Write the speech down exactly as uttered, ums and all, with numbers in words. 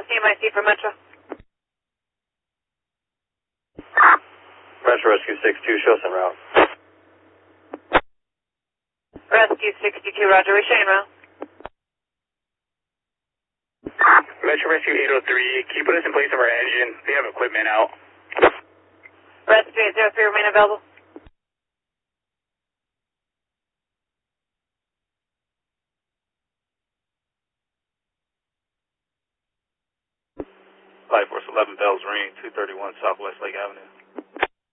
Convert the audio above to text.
M I C for Metro. Metro Rescue six two, show us en route. Rescue sixty-two, roger, we show you en route. Metro Rescue eight oh three, can you put us in place of our engine? We have equipment out. Rescue eight oh three, remain available. Flight Force eleven Bells Ring, two thirty-one Southwest Lake Avenue.